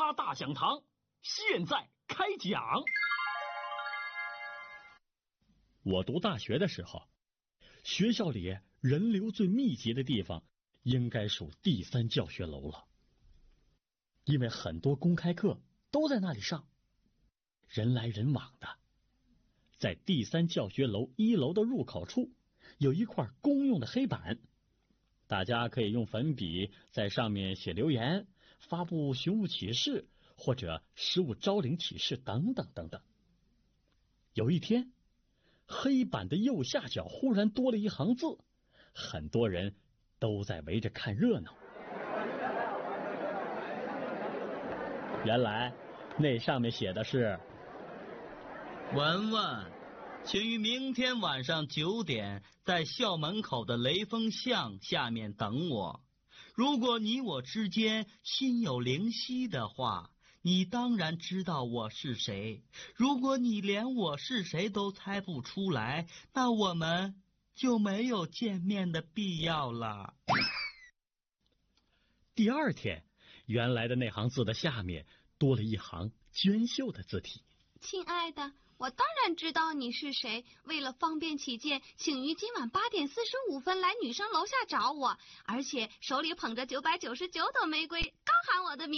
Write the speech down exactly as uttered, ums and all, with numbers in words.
哈大讲堂现在开讲。我读大学的时候，学校里人流最密集的地方应该属第三教学楼了，因为很多公开课都在那里上，人来人往的。在第三教学楼一楼的入口处有一块公用的黑板，大家可以用粉笔在上面写留言，发布寻物启事或者失物招领启事等等等等。有一天，黑板的右下角忽然多了一行字，很多人都在围着看热闹。原来那上面写的是： 文文，请于明天晚上九点在校门口的雷锋巷下面等我。如果你我之间心有灵犀的话，你当然知道我是谁。如果你连我是谁都猜不出来，那我们就没有见面的必要了。 第二天，原来的那行字的下面多了一行娟秀的字体： 亲爱的，我当然知道你是谁，为了方便起见，请于今晚八点四十五分来女生楼下找我，而且手里捧着九百九十九朵玫瑰，刚喊我的名